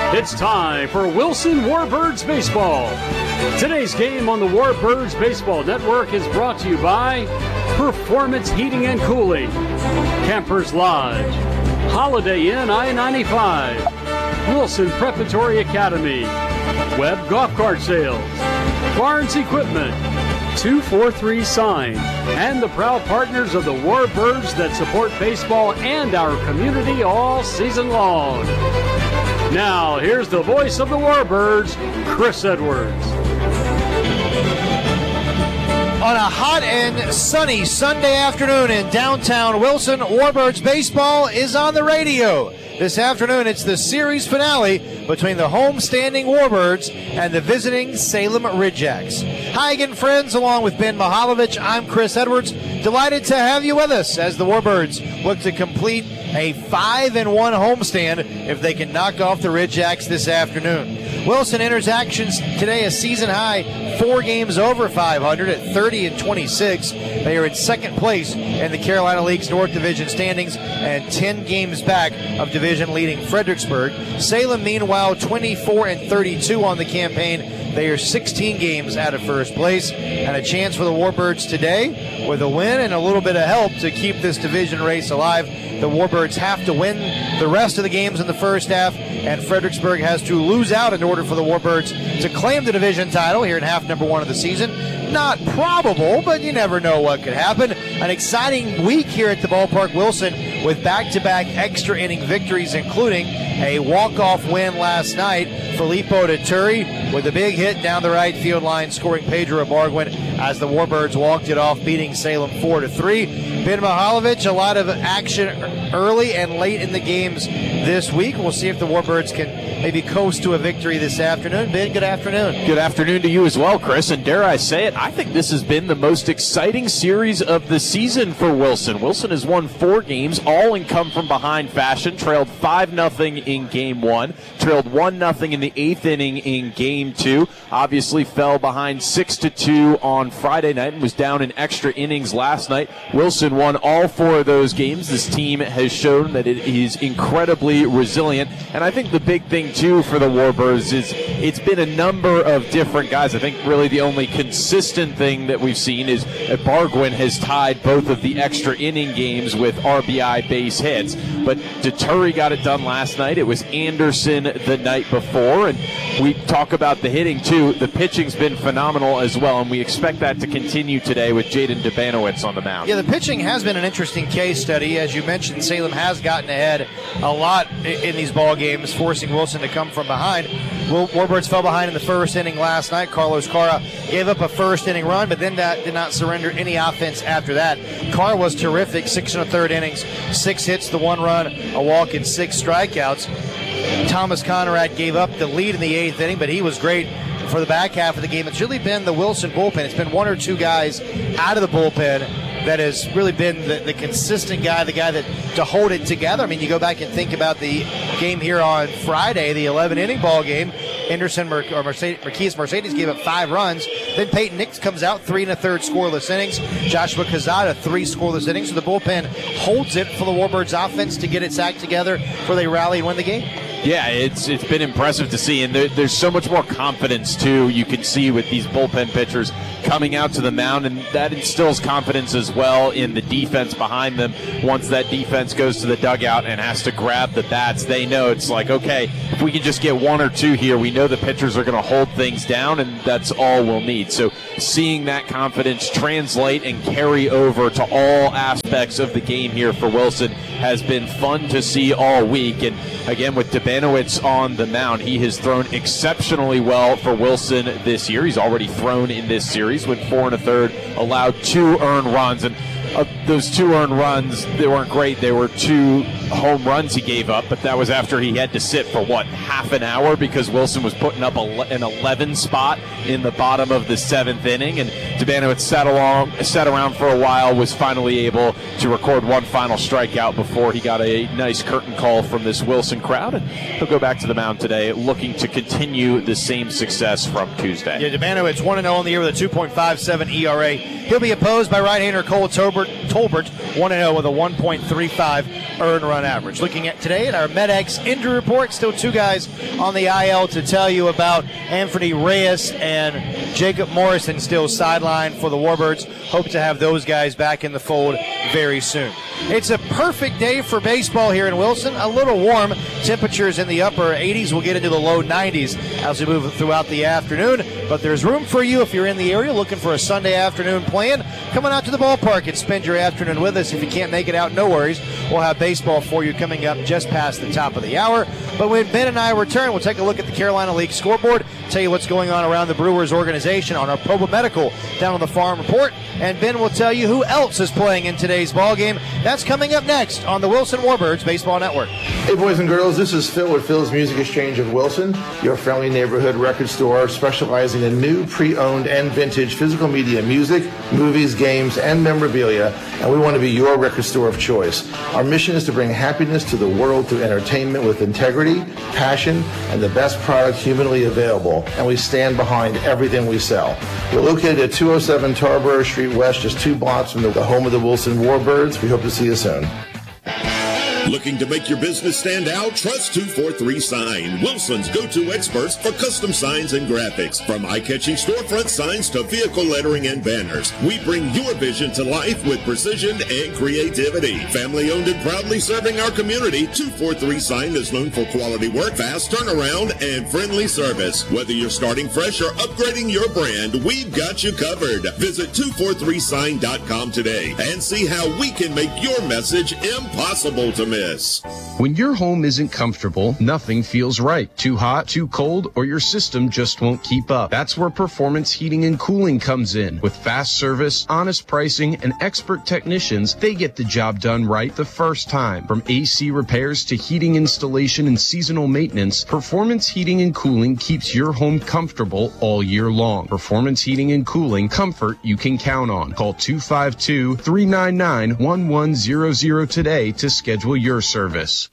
It's time for Wilson Warbirds Baseball. Today's game on the Warbirds Baseball Network is brought to you by Performance Heating and Cooling, Campers Lodge, Holiday Inn I-95, Wilson Preparatory Academy, Webb Golf Cart Sales, Barnes Equipment, 243 Sign, and the proud partners of the Warbirds that support baseball and our community all season long. Now, here's the voice of the Warbirds, Chris Edwards. On a hot and sunny Sunday afternoon in downtown Wilson, Warbirds Baseball is on the radio. This afternoon, it's the series finale between the home-standing Warbirds and the visiting Salem Ridgecks. Hi again, friends. Along with Ben Mihaljevic, I'm Chris Edwards. Delighted to have you with us as the Warbirds look to complete a 5-1 homestand if they can knock off the Ridgecks this afternoon. Wilson enters actions today a season-high 4 games over 500 at 30-26. They are in second place in the Carolina League's North Division standings and 10 games back of division-leading Fredericksburg. Salem, meanwhile, 24-32 on the campaign. They are 16 games out of first place, and a chance for the Warbirds today with a win and a little bit of help to keep this division race alive. The Warbirds have to win the rest of the games in the first half, and Fredericksburg has to lose out in order for the Warbirds to claim the division title here in half number 1 of the season. Not probable, but you never know what could happen. An exciting week here at the ballpark, Wilson, with back-to-back extra inning victories, including a walk-off win last night. Filippo Deturi with a big hit down the right field line, scoring Pedro Ibargüen as the Warbirds walked it off, beating Salem 4-3. Ben Mihaljevic, a lot of action early and late in the games this week. We'll see if the Warbirds can maybe coast to a victory this afternoon. Ben, good afternoon. Good afternoon to you as well, Chris. And dare I say it, I think this has been the most exciting series of the season for Wilson. Wilson has won 4 games, all in come-from-behind fashion, trailed 5-0 in Game 1, trailed 1-0 in the 8th inning in Game 2, obviously fell behind 6-2 on Friday night and was down in extra innings last night. Wilson won all 4 of those games. This team has shown that it is incredibly resilient, and I think the big thing too for the Warbirds is it's been a number of different guys. I think really the only consistent thing that we've seen is Ibargüen has tied both of the extra inning games with RBI base hits, but Deturi got it done last night. It was Anderson the night before, and we talk about the hitting too. The pitching's been phenomenal as well, and we expect that to continue today with Jaden Dubanowitz on the mound. Yeah, the pitching has been an interesting case study. As you mentioned, Salem has gotten ahead a lot in these ball games, forcing Wilson to come from behind. Warbirds fell behind in the first inning last night. Carlos Cara gave up a first inning run, but then did not surrender any offense after that. Cara was terrific, 6 1/3 innings, 6 hits, the 1 run, a walk, and 6 strikeouts. Thomas Conrad gave up the lead in the 8th inning, but he was great for the back half of the game. It's really been the Wilson bullpen. It's been 1 or 2 guys out of the bullpen that has really been the consistent guy, the guy that to hold it together. I mean, you go back and think about the game here on Friday, the 11-inning ball game. Marquise Mercedes gave up 5 runs. Then Peyton Nix comes out, 3 1/3 scoreless innings. Joshua Quezada, 3 scoreless innings. So the bullpen holds it for the Warbirds offense to get its act together before they rally and win the game. Yeah, it's been impressive to see, and there's so much more confidence, too, you can see with these bullpen pitchers coming out to the mound, and that instills confidence as well in the defense behind them. Once that defense goes to the dugout and has to grab the bats, they know it's like, okay, if we can just get 1 or 2 here, we know the pitchers are going to hold things down, and that's all we'll need. So seeing that confidence translate and carry over to all aspects of the game here for Wilson has been fun to see all week. And again, with Dubanowitz on the mound, he has thrown exceptionally well for Wilson this year. He's already thrown in this series, went 4 1/3, allowed 2 earned runs, and those 2 earned runs, they weren't great. They were 2 home runs he gave up, but that was after he had to sit for, half an hour because Wilson was putting up an 11 spot in the bottom of the 7th inning, and Dubanowitz sat around for a while, was finally able to record 1 final strikeout before he got a nice curtain call from this Wilson crowd, and he'll go back to the mound today looking to continue the same success from Tuesday. Yeah, Dubanowitz 1-0 on the year with a 2.57 ERA. He'll be opposed by right-hander Cole Tolbert Tolbert 1-0 with a 1.35 earned run average. Looking at today at our MedX injury report, still two guys on the IL to tell you about. Anthony Reyes and Jacob Morrison still sidelined for the Warbirds. Hope to have those guys back in the fold very soon. It's a perfect day for baseball here in Wilson. A little warm. Temperatures in the upper 80s. We'll get into the low 90s as we move throughout the afternoon. But there's room for you if you're in the area looking for a Sunday afternoon plan. Coming out to the ballpark and spend your afternoon with us. If you can't make it out, no worries. We'll have baseball for you coming up just past the top of the hour. But when Ben and I return, we'll take a look at the Carolina League scoreboard, tell you what's going on around the Brewers organization on our Proba Medical down on the Farm Report. And Ben will tell you who else is playing in today's ballgame. That's coming up next on the Wilson Warbirds Baseball Network. Hey, boys and girls, this is Phil with Phil's Music Exchange of Wilson, your friendly neighborhood record store specializing in new, pre-owned, and vintage physical media music, movies, games, and memorabilia, and we want to be your record store of choice. Our mission is to bring happiness to the world through entertainment with integrity, passion, and the best product humanly available, and we stand behind everything we sell. We're located at 207 Tarboro Street West, just 2 blocks from the home of the Wilson Warbirds. We hope to see you soon. Looking to make your business stand out? Trust 243 Sign, Wilson's go-to experts for custom signs and graphics. From eye-catching storefront signs to vehicle lettering and banners, we bring your vision to life with precision and creativity. Family-owned and proudly serving our community, 243 Sign is known for quality work, fast turnaround, and friendly service. Whether you're starting fresh or upgrading your brand, we've got you covered. Visit 243sign.com today and see how we can make your message impossible to miss. When your home isn't comfortable, nothing feels right. Too hot, too cold, or your system just won't keep up. That's where Performance Heating and Cooling comes in. With fast service, honest pricing, and expert technicians, they get the job done right the first time. From AC repairs to heating installation and seasonal maintenance, Performance Heating and Cooling keeps your home comfortable all year long. Performance Heating and Cooling, comfort you can count on. Call 252-399-1100 today to schedule your service.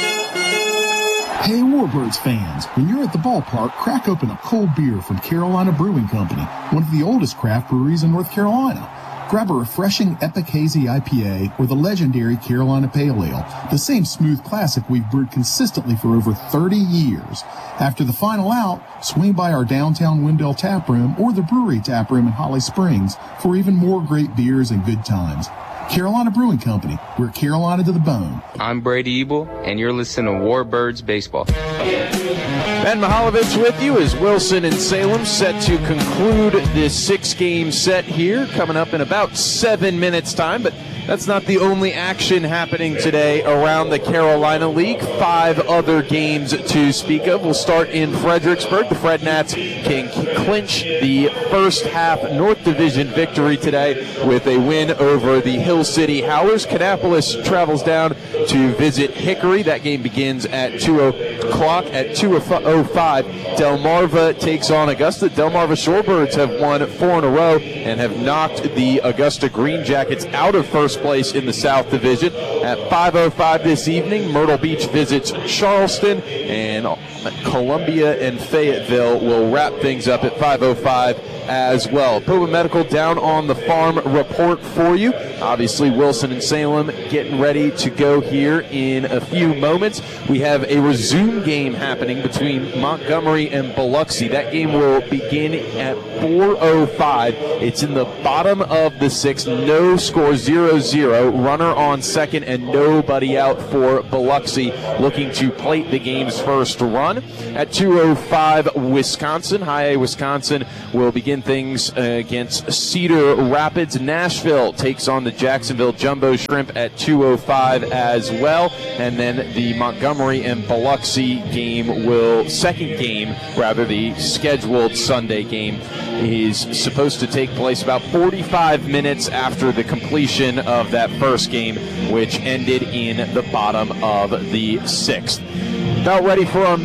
Hey, Warbirds fans, when you're at the ballpark, crack open a cold beer from Carolina Brewing Company, one of the oldest craft breweries in North Carolina. Grab a refreshing Epic Hazy IPA or the legendary Carolina Pale Ale, the same smooth classic we've brewed consistently for over 30 years. After the final out, swing by our downtown Wendell Tap Room or the Brewery Tap Room in Holly Springs for even more great beers and good times. Carolina Brewing Company, we're Carolina to the bone. I'm Brady Ebel, and you're listening to Warbirds Baseball. Ben Mihaljevic with you as Wilson and Salem set to conclude this 6-game set here, coming up in about 7 minutes' time, but that's not the only action happening today around the Carolina League. 5 other games to speak of. We'll start in Fredericksburg. The Fred Nats can clinch the first half North Division victory today with a win over the Hill City Howlers. Kannapolis travels down to visit Hickory. That game begins at 2 o'clock at 2:05. Delmarva takes on Augusta. Delmarva Shorebirds have won 4 in a row and have knocked the Augusta Green Jackets out of first place in the South Division. At 5:05 this evening, Myrtle Beach visits Charleston, and Columbia and Fayetteville will wrap things up at 5:05 as well. Proba Medical down on the Farm Report for you. Obviously, Wilson and Salem getting ready to go here in a few moments. We have a resume game happening between Montgomery and Biloxi. That game will begin at 4:05. It's in the bottom of the 6th. No score, 0-0. Runner on second and nobody out for Biloxi, looking to plate the game's first run. At 2:05, Wisconsin, High A Wisconsin, will begin things against Cedar Rapids. Nashville takes on the Jacksonville Jumbo Shrimp at 2:05 as well. And then the Montgomery and Biloxi game the scheduled Sunday game, is supposed to take place about 45 minutes after the completion of that first game, which ended in the bottom of the 6th. About ready for our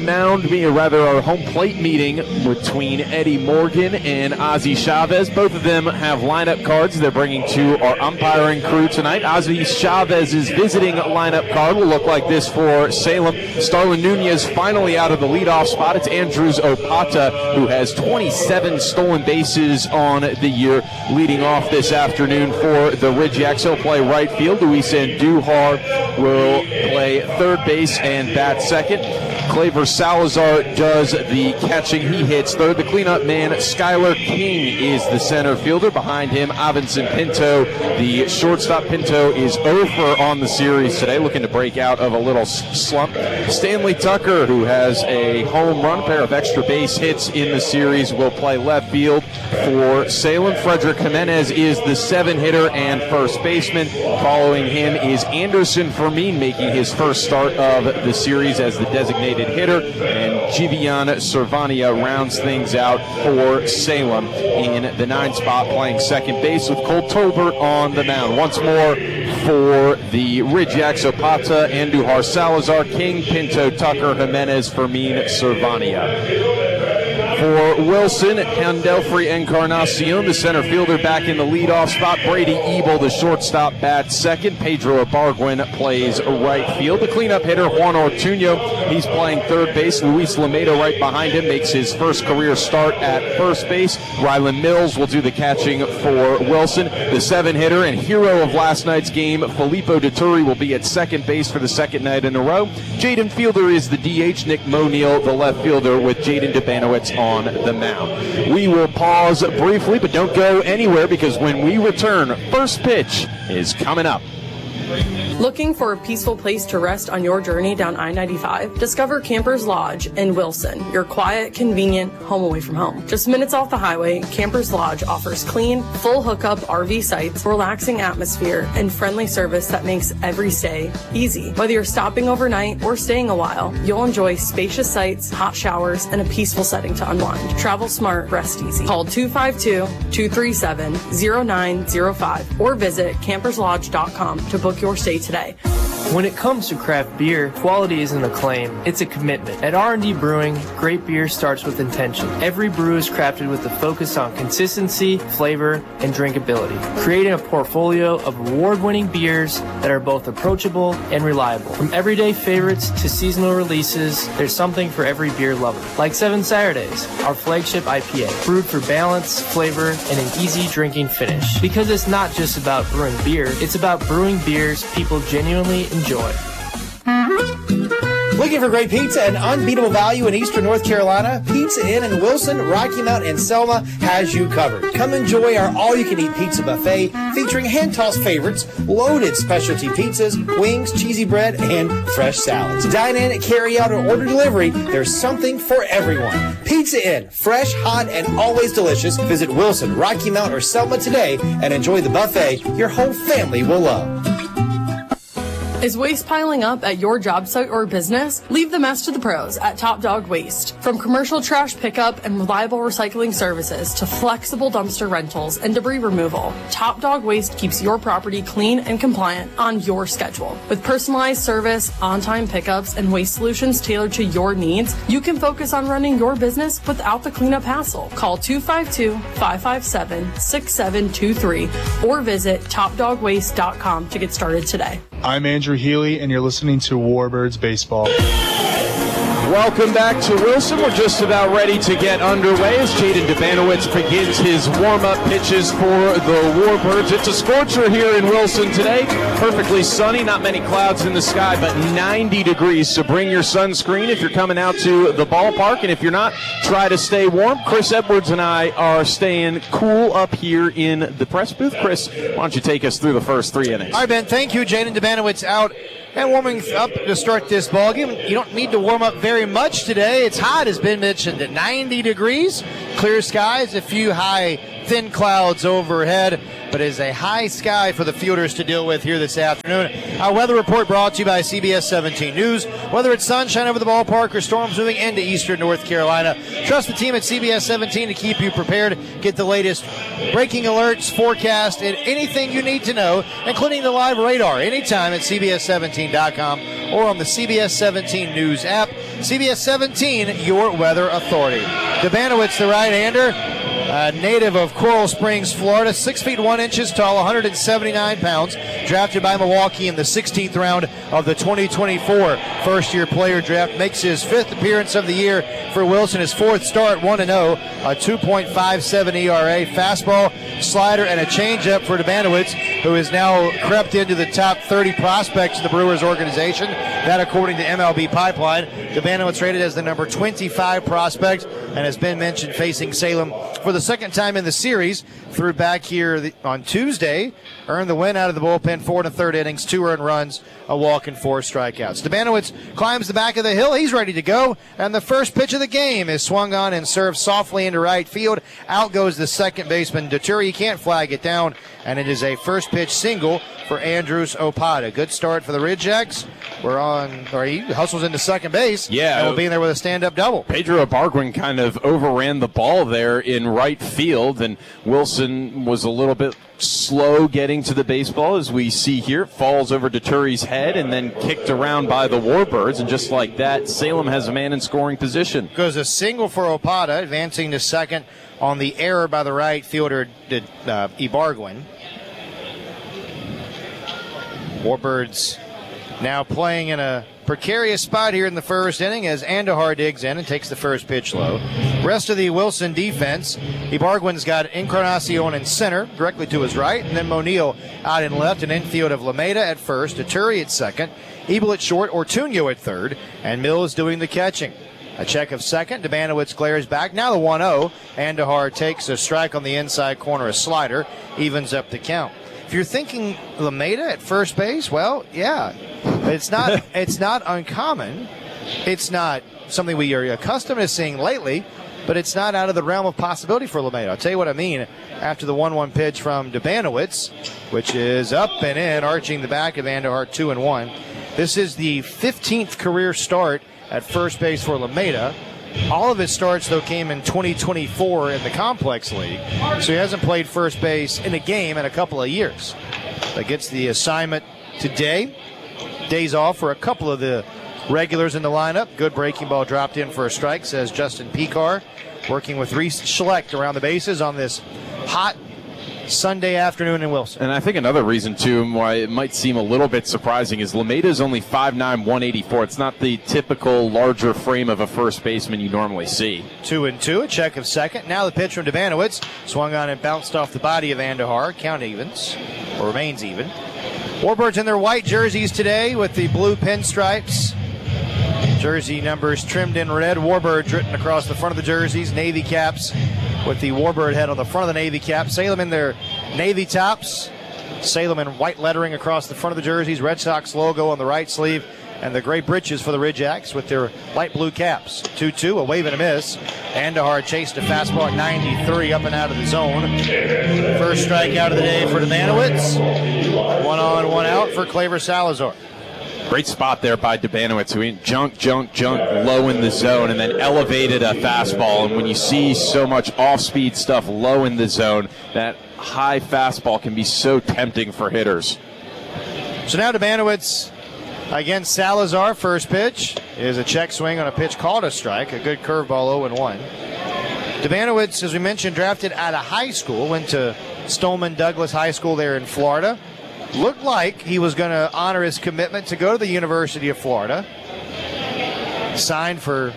our home plate meeting between Eddie Morgan and Ozzy Chavez. Both of them have lineup cards they're bringing to our umpiring crew tonight. Ozzy Chavez's visiting lineup card will look like this for Salem. Starlin Nunez finally out of the leadoff spot. It's Andrews Opata, who has 27 stolen bases on the year, leading off this afternoon for the Ridge-Yaks. He'll play right field. Luis Andujar will play third base and bat second. Claver Salazar does the catching. He hits third. The cleanup man, Skylar King, is the center fielder. Behind him, Avinson Pinto, the shortstop. Pinto is over on the series today, looking to break out of a little slump. Stanley Tucker, who has a home run, pair of extra base hits in the series, will play left field for Salem. Frederick Jimenez is the 7-hitter and first baseman. Following him is Anderson Fermin, making his first start of the series as the designated hitter, and Givian Cervania rounds things out for Salem in the 9 spot, playing second base with Cole Tolbert on the mound. Once more for the Ridge-Yaks: Opata, Andujar, Salazar, King, Pinto, Tucker, Jimenez, Fermin, Cervania. For Wilson, Handelfrey Encarnacion, the center fielder, back in the leadoff spot. Brady Ebel, the shortstop, bats second. Pedro Ibargüen plays right field. The cleanup hitter, Juan Ortuño, he's playing third base. Luis Lameda right behind him makes his first career start at first base. Rylan Mills will do the catching for Wilson. The 7-hitter and hero of last night's game, Filippo Deturi, will be at second base for the second night in a row. Jaden Fielder is the DH. Nick Moniel, the left fielder, with Jaden Debanowitz on the mound. We will pause briefly, but don't go anywhere, because when we return, first pitch is coming up. Looking for a peaceful place to rest on your journey down I-95? Discover Campers Lodge in Wilson, your quiet, convenient home away from home. Just minutes off the highway, Campers Lodge offers clean, full hookup RV sites, relaxing atmosphere, and friendly service that makes every stay easy. Whether you're stopping overnight or staying a while, you'll enjoy spacious sites, hot showers, and a peaceful setting to unwind. Travel smart, rest easy. Call 252-237-0905 or visit camperslodge.com to book your stay today. When it comes to craft beer, quality isn't a claim, it's a commitment. At R&D Brewing, great beer starts with intention. Every brew is crafted with a focus on consistency, flavor, and drinkability, creating a portfolio of award-winning beers that are both approachable and reliable. From everyday favorites to seasonal releases, there's something for every beer lover. Like 7 Saturdays, our flagship IPA, brewed for balance, flavor, and an easy drinking finish. Because it's not just about brewing beer, it's about brewing beers people genuinely enjoy. Looking for great pizza and unbeatable value in Eastern North Carolina? Pizza Inn in Wilson, Rocky Mount, and Selma has you covered. Come enjoy our all-you-can-eat pizza buffet featuring hand-tossed favorites, loaded specialty pizzas, wings, cheesy bread, and fresh salads. Dine in, carry out, or order delivery. There's something for everyone. Pizza Inn, fresh, hot, and always delicious. Visit Wilson, Rocky Mount, or Selma today and enjoy the buffet your whole family will love. Is waste piling up at your job site or business? Leave the mess to the pros at Top Dog Waste. From commercial trash pickup and reliable recycling services to flexible dumpster rentals and debris removal, Top Dog Waste keeps your property clean and compliant on your schedule. With personalized service, on-time pickups, and waste solutions tailored to your needs, you can focus on running your business without the cleanup hassle. Call 252-557-6723 or visit topdogwaste.com to get started today. I'm Andrew Healy, and you're listening to Warbirds Baseball. Welcome back to Wilson. We're just about ready to get underway as Jaden Debanowitz begins his warm-up pitches for the Warbirds. It's a scorcher here in Wilson today. Perfectly sunny, not many clouds in the sky, but 90 degrees. So bring your sunscreen if you're coming out to the ballpark. And if you're not, try to stay warm. Chris Edwards and I are staying cool up here in the press booth. Chris, why don't you take us through the first 3 innings? All right, Ben, thank you. Jaden Debanowitz out and warming up to start this ball game. You don't need to warm up very much today. It's hot, as Ben mentioned, at 90 degrees. Clear skies, a few high, thin clouds overhead, but it is a high sky for the fielders to deal with here this afternoon. Our weather report brought to you by CBS 17 News. Whether it's sunshine over the ballpark or storms moving into eastern North Carolina, trust the team at CBS 17 to keep you prepared. Get the latest breaking alerts, forecast, and anything you need to know, including the live radar, anytime at CBS17.com or on the CBS 17 News app. CBS 17, your weather authority. Debanowitz, the right-hander, native of Coral Springs, Florida, 6 feet 1 inches tall, 179 pounds, drafted by Milwaukee in the 16th round of the 2024 first-year player draft. Makes his 5th appearance of the year for Wilson, his 4th start, 1-0, a 2.57 ERA, fastball, slider, and a changeup for Debanowitz, who has now crept into the top 30 prospects of the Brewers organization. That according to MLB Pipeline. Debanowitz rated as the number 25 prospect and has been mentioned facing Salem for the second time in the series. Threw back here on Tuesday, earned the win out of the bullpen, 4 1/3 innings, 2 earned runs, a walk, and 4 strikeouts. Debanowitz climbs the back of the hill. He's ready to go, and the first pitch of the game is swung on and served softly into right field. Out goes the second baseman, Deturi. He can't flag it down, and it is a first pitch single for Andrus Opata. Good start for the Ridgecks. He hustles into second base. Yeah. And will be in there with a stand-up double. Pedro Ibargüen kind of overran the ball there in right field, and Wilson was a little bit slow getting to the baseball, as we see here. Falls over Deturi's head and then kicked around by the Warbirds, and just like that, Salem has a man in scoring position. Goes a single for Opata, advancing to second on the error by the right fielder, Ibargüen. Warbirds now playing in a precarious spot here in the first inning as Andahar digs in and takes the first pitch low. Rest of the Wilson defense, Ibargüen's got Encarnacion in center, directly to his right, and then Monil out in left, an infield of Lameda at first, Deturi at second, Ebel at short, Ortuño at third, and Mills doing the catching. A check of second, Debanowitz glares back, now the 1-0, Andahar takes a strike on the inside corner, a slider, evens up the count. If you're thinking Lameda at first base, well, yeah, it's not uncommon. It's not something we are accustomed to seeing lately, but it's not out of the realm of possibility for Lameda. I'll tell you what I mean after the 1-1 pitch from Debanowitz, which is up and in, arching the back of Andahar, 2-1. This is the 15th career start at first base for Lameda. All of his starts, though, came in 2024 in the Complex League, so he hasn't played first base in a game in a couple of years. But gets the assignment today. Days off for a couple of the regulars in the lineup. Good breaking ball dropped in for a strike, says Justin Picar, working with Reese Schlecht around the bases on this hot Sunday afternoon in Wilson. And I think another reason, too, why it might seem a little bit surprising is Lameda is only 5'9", 184. It's not the typical larger frame of a first baseman you normally see. 2-2, a check of second. Now the pitch from Debanowitz. Swung on and bounced off the body of Andahar. Count evens, or remains even. Warbirds in their white jerseys today with the blue pinstripes. Jersey numbers trimmed in red. Warbirds written across the front of the jerseys. Navy caps with the Warbird head on the front of the Navy cap. Salem in their Navy tops. Salem in white lettering across the front of the jerseys. Red Sox logo on the right sleeve. And the gray breeches for the Ridgecks with their light blue caps. 2-2, a wave and a miss. Andahar chased a fastball at 93 up and out of the zone. First strikeout of the day for Debanowitz. 1 on, 1 out for Claver Salazar. Great spot there by Debanowitz, who went junk low in the zone and then elevated a fastball. And when you see so much off-speed stuff low in the zone, that high fastball can be so tempting for hitters. So now Debanowitz against Salazar. First pitch is a check swing on a pitch called a strike. A good curveball, 0-1. Debanowitz, as we mentioned, drafted out of high school, went to Stoneman Douglas High School there in Florida. Looked like he was going to honor his commitment to go to the University of Florida. Signed for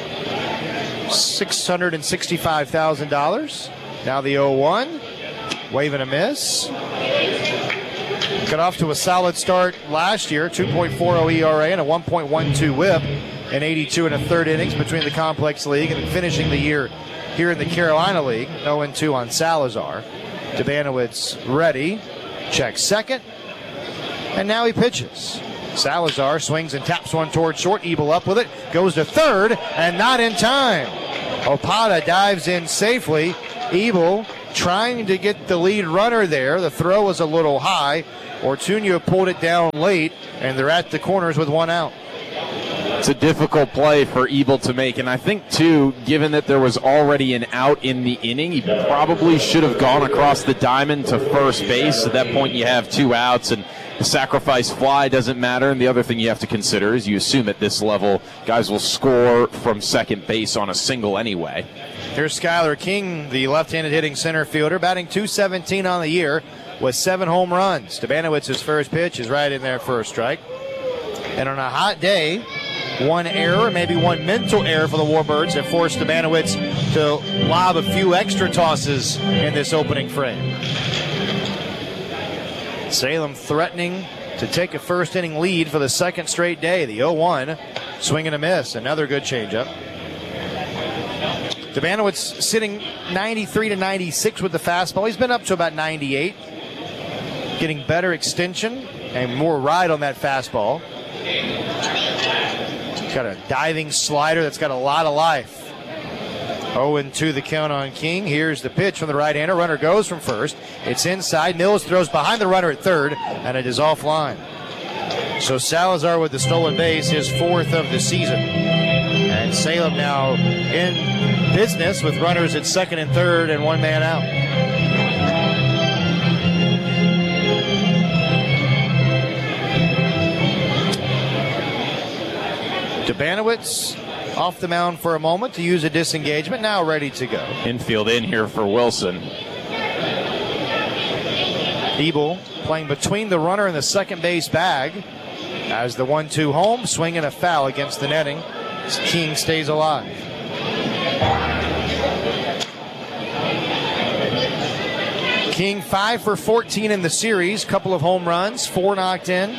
$665,000. Now the 0-1. Wave and a miss. Got off to a solid start last year. 2.40 ERA and a 1.12 whip in 82 1/3 innings between the Complex League and finishing the year here in the Carolina League. 0-2 on Salazar. Debanowitz ready. Checks second. And now he pitches. Salazar swings and taps one toward short. Ebel up with it. Goes to third and not in time. Opata dives in safely. Ebel trying to get the lead runner there. The throw was a little high. Ortuño pulled it down late, and they're at the corners with 1 out. It's a difficult play for Ebel to make, and I think, too, given that there was already an out in the inning, he probably should have gone across the diamond to first base. At that point, you have 2 outs, and The sacrifice fly doesn't matter, and the other thing you have to consider is you assume at this level guys will score from second base on a single anyway. Here's Skylar King, the left-handed hitting center fielder, batting .217 on the year with 7 home runs. Dubanowitz's first pitch is right in there for a strike. And on a hot day, one error, maybe one mental error for the Warbirds that forced Dubanowitz to lob a few extra tosses in this opening frame. Salem threatening to take a first-inning lead for the second straight day. The 0-1, swing and a miss. Another good changeup. Dubanowitz sitting 93 to 96 with the fastball. He's been up to about 98. Getting better extension and more ride on that fastball. Got a diving slider that's got a lot of life. 0-2 the count on King. Here's the pitch from the right-hander. Runner goes from first. It's inside. Mills throws behind the runner at third, and it is offline. So Salazar with the stolen base, his 4th of the season. And Salem now in business with runners at second and third and one man out. Dubanowitz off the mound for a moment to use a disengagement, now ready to go. Infield in here for Wilson. Ebel playing between the runner and the second base bag as the 1-2 home, swinging a foul against the netting. King stays alive. King 5 for 14 in the series, couple of home runs, 4 knocked in.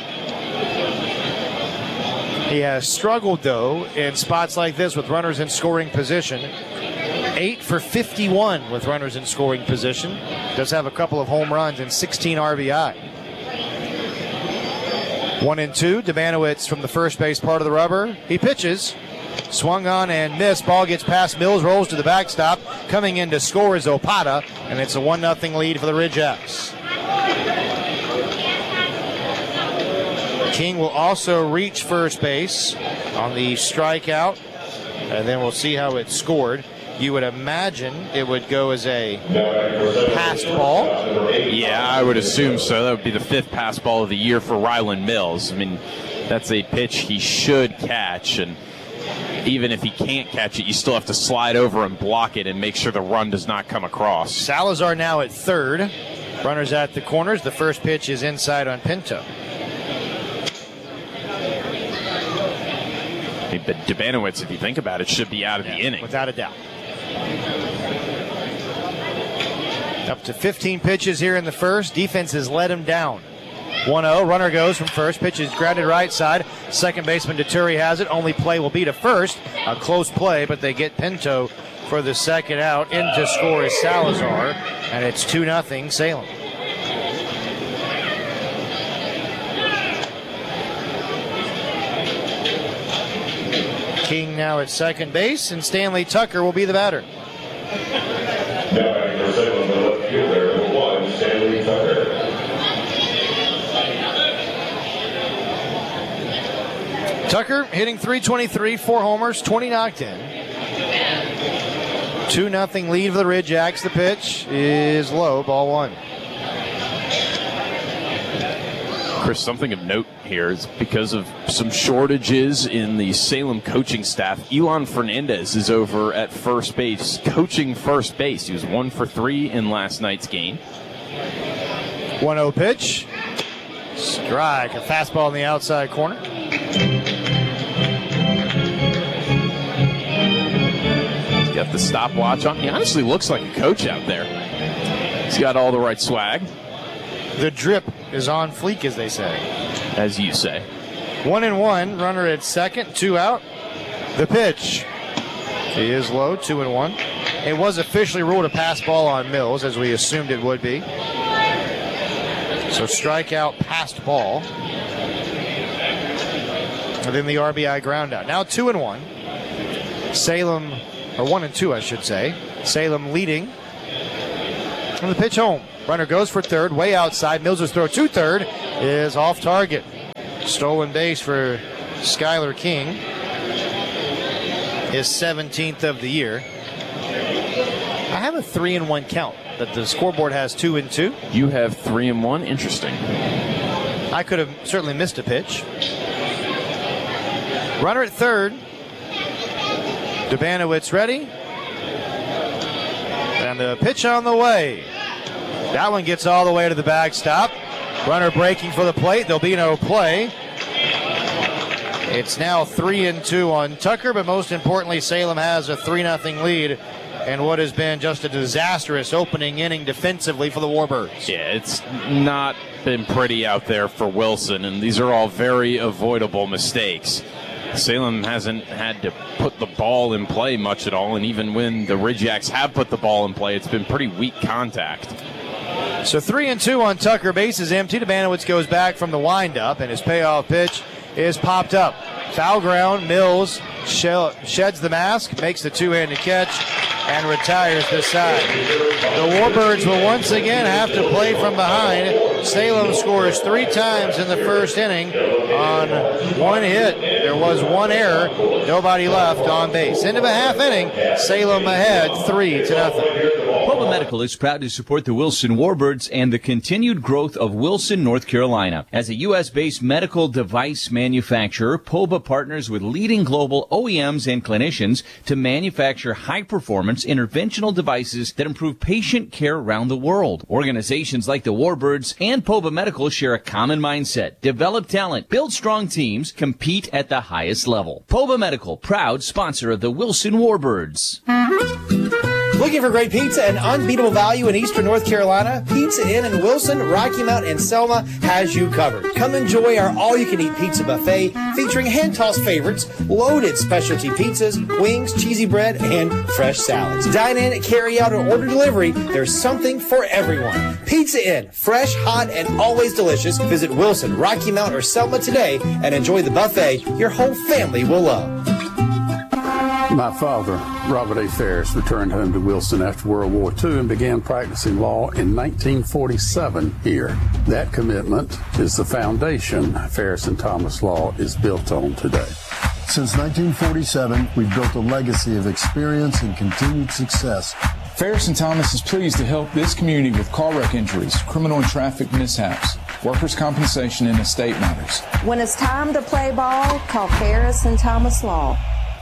He has struggled, though, in spots like this with runners in scoring position. 8 for 51 with runners in scoring position. Does have a couple of home runs and 16 RBI. 1-2, Dubanowitz from the first base part of the rubber. He pitches. Swung on and missed. Ball gets past Mills, rolls to the backstop. Coming in to score is Opata, and it's a 1-0 lead for the Ridgeouts. King will also reach first base on the strikeout, and then we'll see how it's scored. You would imagine it would go as a passed ball. Yeah, I would assume so. That would be the 5th pass ball of the year for Ryland Mills. I mean, that's a pitch he should catch, and even if he can't catch it, you still have to slide over and block it and make sure the run does not come across. Salazar now at third. Runners at the corners. The first pitch is inside on Pinto. But Dubanowitz, if you think about it, should be out of the inning. Without a doubt. Up to 15 pitches here in the first. Defense has let him down. 1-0. Runner goes from first. Pitch is grounded right side. Second baseman Deturi has it. Only play will be to first. A close play, but they get Pinto for the second out. In to score is Salazar, and it's 2-0 Salem. King now at second base, and Stanley Tucker will be the batter. Stanley Tucker. Tucker hitting .323, 4 homers, 20 knocked in. 2-0 lead for the Ridgeouts. The pitch is low, ball 1. Chris, something of note here is because of some shortages in the Salem coaching staff, Elon Fernandez is over at first base, coaching first base. He was 1 for 3 in last night's game. 1-0 pitch. Strike, a fastball in the outside corner. He's got the stopwatch on. He honestly looks like a coach out there. He's got all the right swag. The drip is on fleek, as they say. As you say. 1-1, runner at second, 2 out. The pitch is low, 2-1. It was officially ruled a pass ball on Mills, as we assumed it would be. So strikeout, passed ball. And then the RBI ground out. Now 2-1. Salem, or 1-2, I should say. Salem leading. And the pitch home. Runner goes for third, way outside. Mills' throw to third is off target. Stolen base for Skylar King. His 17th of the year. I have a 3-1 count, that the scoreboard has 2-2. You have 3-1. Interesting. I could have certainly missed a pitch. Runner at third. Dubanowitz ready. And the pitch on the way. That one gets all the way to the backstop. Runner breaking for the plate. There'll be no play. It's now 3-2 on Tucker, but most importantly, Salem has a 3-0 lead in what has been just a disastrous opening inning defensively for the Warbirds. Yeah, it's not been pretty out there for Wilson, and these are all very avoidable mistakes. Salem hasn't had to put the ball in play much at all, and even when the Ridgeacs have put the ball in play, it's been pretty weak contact. So 3-2 on Tucker, bases empty. Dubanowitz goes back from the windup, and his payoff pitch is popped up. Foul ground, Mills sheds the mask, makes the two-handed catch, and retires the side. The Warbirds will once again have to play from behind. Salem scores 3 times in the first inning on 1 hit. There was 1 error, nobody left on base. End of a half inning, Salem ahead 3-0. Poba Medical is proud to support the Wilson Warbirds and the continued growth of Wilson, North Carolina. As a U.S.-based medical device manufacturer, Poba partners with leading global OEMs and clinicians to manufacture high-performance interventional devices that improve patient care around the world. Organizations like the Warbirds and Poba Medical share a common mindset: develop talent, build strong teams, compete at the highest level. Poba Medical, proud sponsor of the Wilson Warbirds. Looking for great pizza and unbeatable value in Eastern North Carolina? Pizza Inn in Wilson, Rocky Mount, and Selma has you covered. Come enjoy our all-you-can-eat pizza buffet featuring hand-tossed favorites, loaded specialty pizzas, wings, cheesy bread, and fresh salads. Dine in, carry out, or order delivery. There's something for everyone. Pizza Inn, fresh, hot, and always delicious. Visit Wilson, Rocky Mount, or Selma today and enjoy the buffet your whole family will love. My father, Robert A. Ferris, returned home to Wilson after World War II and began practicing law in 1947 here. That commitment is the foundation Ferris and Thomas Law is built on today. Since 1947, we've built a legacy of experience and continued success. Ferris and Thomas is pleased to help this community with car wreck injuries, criminal and traffic mishaps, workers' compensation, and estate matters. When it's time to play ball, call Ferris and Thomas Law.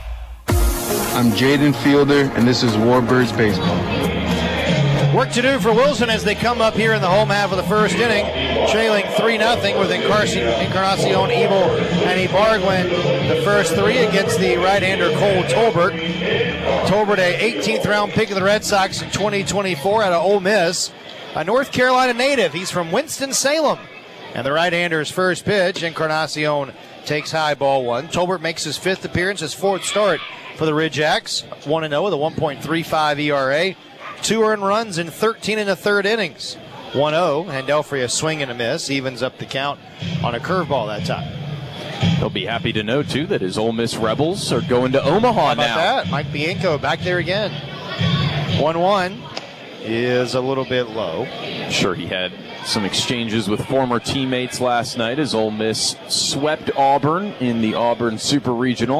I'm Jaden Fielder, and this is Warbirds Baseball. Work to do for Wilson as they come up here in the home half of the first inning, trailing 3-0 with Encarnacion, Evil, and Ibargüen. The first 3 against the right-hander Cole Tolbert. Tolbert, a 18th round pick of the Red Sox in 2024 out of Ole Miss. A North Carolina native. He's from Winston-Salem. And the right-hander's first pitch, Encarnacion takes high, ball 1. Tolbert makes his 5th appearance, his 4th start for the Ridgeacs. 1-0 with a 1.35 ERA. 2 earned runs in 13 1/3 innings. 1-0, and Delfrey a swing and a miss, evens up the count on a curveball that time. He'll be happy to know, too, that his Ole Miss Rebels are going to Omaha How about now. that? Mike Bianco back there again. 1-1 is a little bit low. Sure, he had some exchanges with former teammates last night as Ole Miss swept Auburn in the Auburn Super Regional.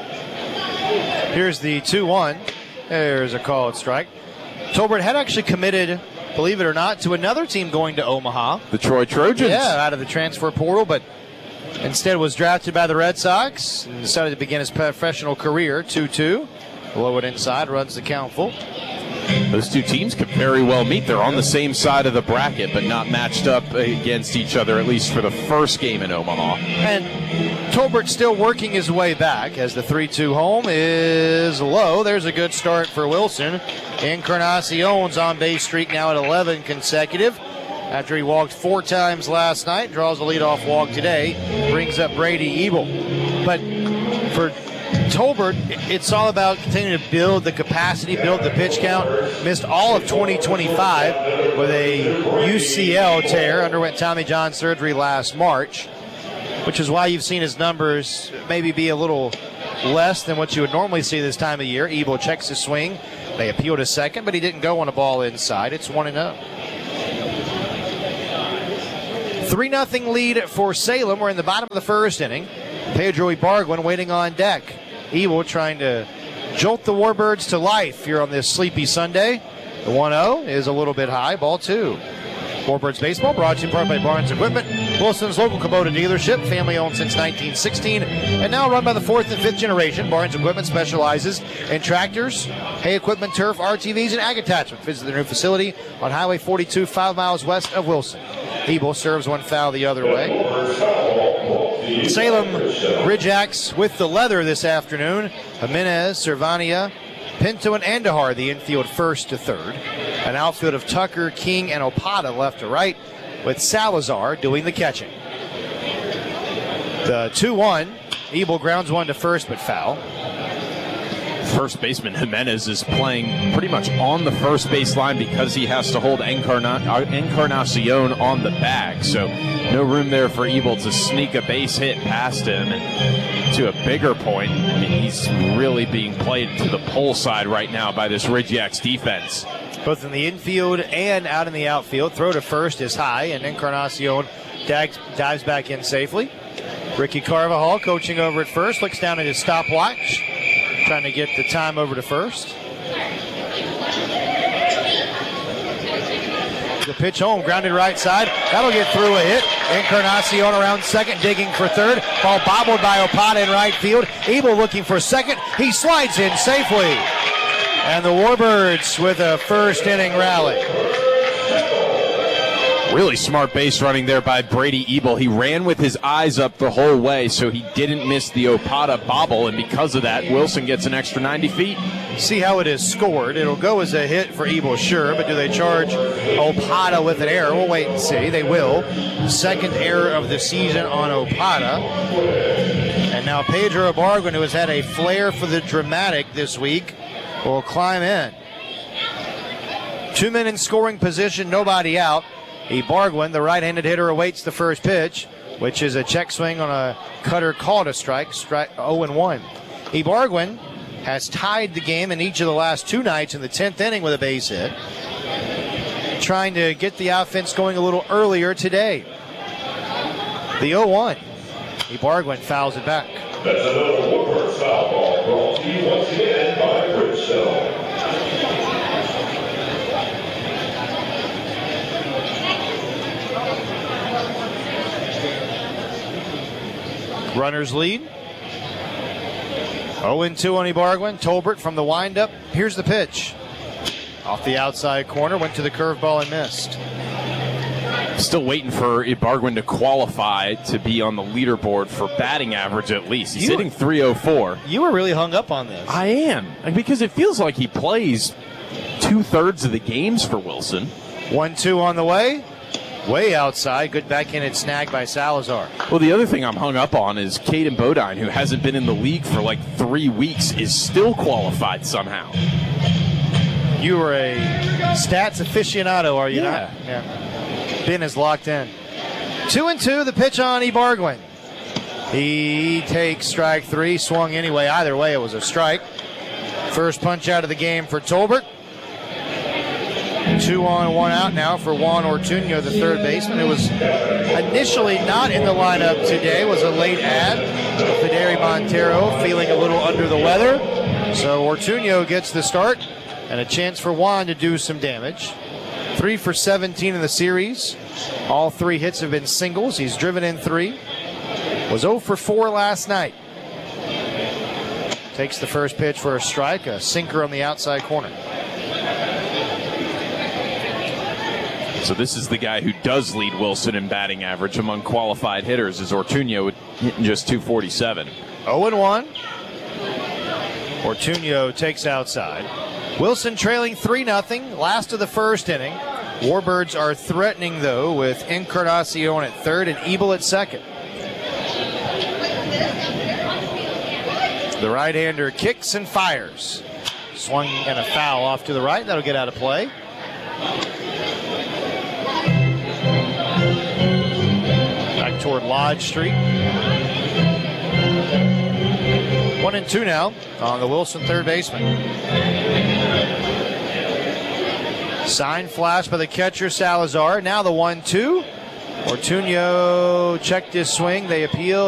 Here's the 2-1. There's a called strike. Tolbert had actually committed, believe it or not, to another team going to Omaha. The Troy Trojans. Yeah, out of the transfer portal, but instead was drafted by the Red Sox and decided to begin his professional career. 2-2. Blow it inside, runs the count full. Those two teams could very well meet. They're on the same side of the bracket, but not matched up against each other, at least for the first game in Omaha. And Tolbert's still working his way back as the 3-2 home is low. There's a good start for Wilson. Encarnacion's on base streak now at 11 consecutive. After he walked 4 times last night, draws a leadoff walk today, brings up Brady Ebel. But for Tolbert, it's all about continuing to build the capacity, build the pitch count. Missed all of 2025 with a UCL tear. Underwent Tommy John surgery last March, which is why you've seen his numbers maybe be a little less than what you would normally see this time of year. Ebel checks his swing. They appeal to second, but he didn't go on a ball inside. It's 1-0. 3-0 lead for Salem. We're in the bottom of the first inning. Pedro Ibargüen waiting on deck. Ebel trying to jolt the Warbirds to life here on this sleepy Sunday. The 1-0 is a little bit high. Ball 2. Warbirds baseball brought to you in part by Barnes Equipment. Wilson's local Kubota dealership, family owned since 1916, and now run by the 4th and 5th generation. Barnes Equipment specializes in tractors, hay equipment, turf, RTVs, and ag attachments. Visit their new facility on Highway 42, 5 miles west of Wilson. Ebel serves one foul the other way. Salem Ridgeax with the leather this afternoon. Jimenez, Cervania, Pinto, and Andahar the infield first to third. An outfield of Tucker, King, and Opata left to right, with Salazar doing the catching. The 2-1. Ebel grounds one to first, but foul. First baseman Jimenez is playing pretty much on the first base line because he has to hold Encarnacion on the bag. So no room there for Ebel to sneak a base hit past him. And to a bigger point, I mean, he's really being played to the pole side right now by this Ridgeax defense. Both in the infield and out in the outfield. Throw to first is high, and Encarnacion dives back in safely. Ricky Carvajal coaching over at first, looks down at his stopwatch, trying to get the time over to first. The pitch home, grounded right side. That'll get through a hit. Encarnacion around second, digging for third. Ball bobbled by Opata in right field. Ebel looking for second. He slides in safely. And the Warbirds with a first inning rally. Really smart base running there by Brady Ebel. He ran with his eyes up the whole way, so he didn't miss the Opata bobble, and because of that, Wilson gets an extra 90 feet. See how it is scored. It'll go as a hit for Ebel, sure, but do they charge Opata with an error? We'll wait and see. They will. Second error of the season on Opata. And now Pedro Ibargüen, who has had a flair for the dramatic this week, will climb in. 2 men in scoring position, nobody out. Ibargüen, the right-handed hitter, awaits the first pitch, which is a check swing on a cutter called a strike 0-1. Ibargüen has tied the game in each of the last two nights in the 10th inning with a base hit. Trying to get the offense going a little earlier today. The 0-1. Ibargüen fouls it back. That's another Woodward foul ball brought to you once again by Bridgestone. Runners lead. 0-2 on Ibargüen. Tolbert from the windup. Here's the pitch. Off the outside corner, went to the curveball and missed. Still waiting for Ibargüen to qualify to be on the leaderboard for batting average at least. He's hitting .304. You were really hung up on this. I am, because it feels like he plays 2/3 of the games for Wilson. 1-2 on the way. Way outside. Good backhand snag by Salazar. Well, the other thing I'm hung up on is Caden Bodine, who hasn't been in the league for like 3 weeks, is still qualified somehow. You are a stats aficionado, are you Yeah. not? Yeah. Ben is locked in. 2-2, the pitch on Ibargüen. He takes strike three, swung anyway. Either way, it was a strike. First punch out of the game for Tolbert. 2 on, 1 out now for Juan Ortuño, the third baseman, who was initially not in the lineup today, was a late add. Fideri Montero feeling a little under the weather. So Ortuño gets the start and a chance for Juan to do some damage. 3 for 17 in the series. All 3 hits have been singles. He's driven in 3. Was 0 for 4 last night. Takes the first pitch for a strike, a sinker on the outside corner. So this is the guy who does lead Wilson in batting average among qualified hitters, is Ortuño hitting just .247. 0-1. Ortuño takes outside. Wilson trailing 3-0, last of the first inning. Warbirds are threatening, though, with Encarnacion at third and Ebel at second. The right-hander kicks and fires. Swung and a foul off to the right. That'll get out of play. Back toward Lodge Street. 1-2 now on the Wilson third baseman. Sign flash by the catcher Salazar. Now the 1-2. Ortuño checked his swing. They appeal.